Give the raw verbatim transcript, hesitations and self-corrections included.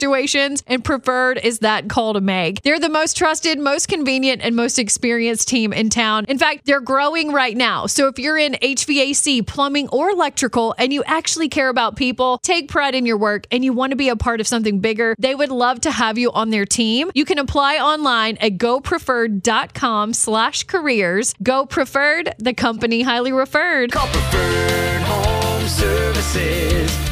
situations, and Preferred is that call to make. They're the most trusted, most convenient, and most experienced team in town. In fact, they're growing right now. So if you're in H V A C, plumbing, or electrical, and you actually care about people, take pride in your work, and you want to be a part of something bigger, they would love to have you on their team. You can apply online at gopreferred.com slash careers. Go Preferred, the company highly referred. Call Preferred Home Services.